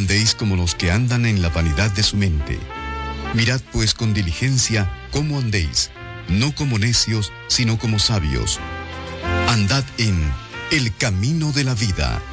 andéis como los que andan en la vanidad de su mente. Mirad pues con diligencia cómo andéis, no como necios, sino como sabios. Andad en el camino de la vida,